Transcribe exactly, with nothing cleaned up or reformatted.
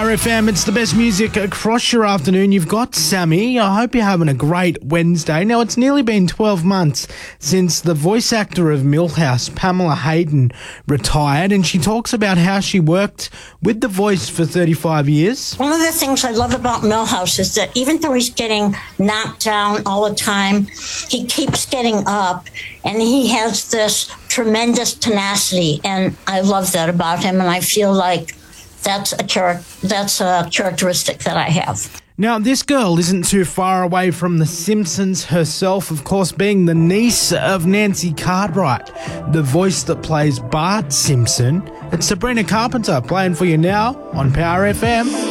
Power F M, it's the best music across your afternoon. You've got Sammy. I hope you're having a great Wednesday. Now, it's nearly been twelve months since the voice actor of Millhouse, Pamela Hayden, retired, and she talks about how she worked with The Voice for thirty-five years. One of the things I love about Millhouse is that even though he's getting knocked down all the time, he keeps getting up, and he has this tremendous tenacity, and I love that about him, and I feel like that's a char- that's a characteristic that I have. Now, this girl isn't too far away from The Simpsons herself, of course, being the niece of Nancy Cartwright, the voice that plays Bart Simpson. It's Sabrina Carpenter playing for you now on Power F M.